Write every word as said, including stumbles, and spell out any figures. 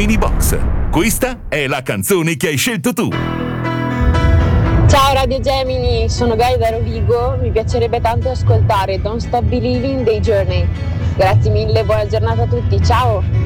Gemini Box. Questa è la canzone che hai scelto tu. Ciao Radio Gemini, sono Gaia da Rovigo, mi piacerebbe tanto ascoltare Don't Stop Believing dei Journey. Grazie mille, buona giornata a tutti, ciao!